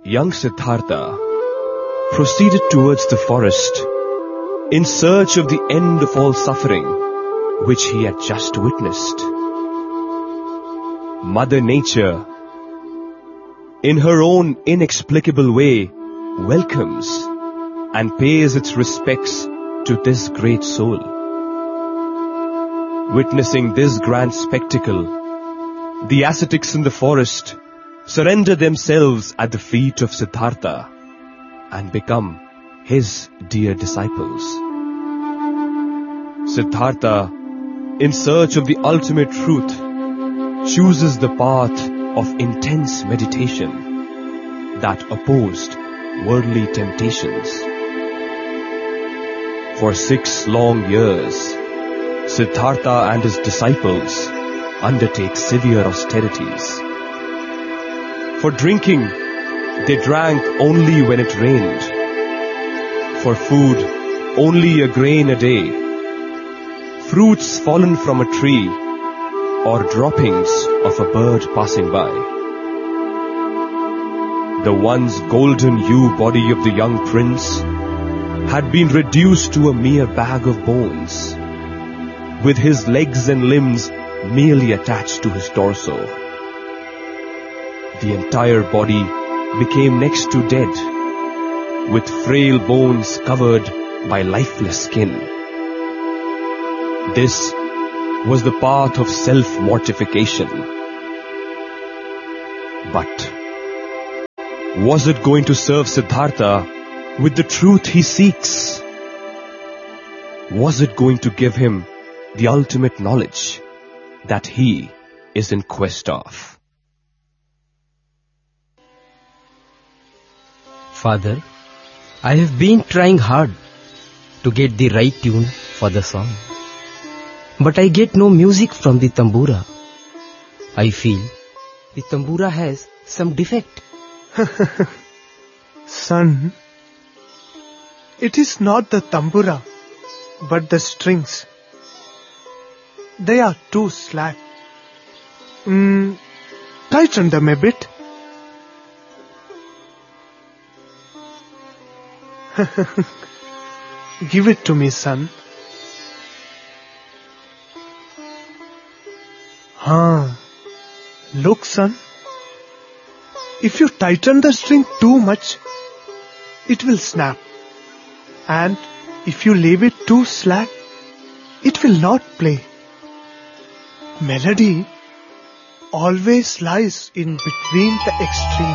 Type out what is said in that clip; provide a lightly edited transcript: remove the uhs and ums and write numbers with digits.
young Siddhartha proceeded towards the forest in search of the end of all suffering which he had just witnessed. Mother Nature, in her own inexplicable way, welcomes and pays its respects to this great soul. Witnessing this grand spectacle, the ascetics in the forest surrender themselves at the feet of Siddhartha and become his dear disciples. Siddhartha, in search of the ultimate truth, chooses the path of intense meditation that opposed worldly temptations. For 6 long years, Siddhartha and his disciples undertake severe austerities. For drinking, they drank only when it rained. For food, only a grain a day. Fruits fallen from a tree or droppings of a bird passing by. The once golden ewe body of the young prince had been reduced to a mere bag of bones, with his legs and limbs merely attached to his torso. The entire body became next to dead, with frail bones covered by lifeless skin. This was the path of self-mortification. But was it going to serve Siddhartha with the truth he seeks? Was it going to give him the ultimate knowledge that he is in quest of? Father, I have been trying hard to get the right tune for the song. But I get no music from the tambura. I feel the tambura has some defect. Son, it is not the tambura, but the strings. They are too slack. Tighten them a bit. Give it to me, son. Look, son. If you tighten the string too much, it will snap. And if you leave it too slack, it will not play. Melody always lies in between the extremes.